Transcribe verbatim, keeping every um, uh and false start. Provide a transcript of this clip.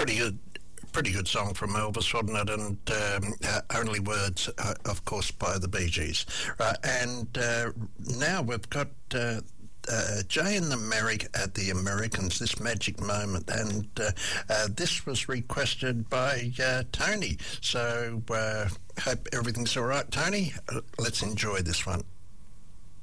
pretty good. Pretty good song from Elvis, wasn't it? And um, uh, Only Words, uh, of course, by the Bee Gees. Right, and uh, now we've got uh, uh, Jay and the Merrick at the Americans, This Magic Moment, and uh, uh, this was requested by uh, Tony. So uh, hope everything's all right, Tony. Uh, let's enjoy this one.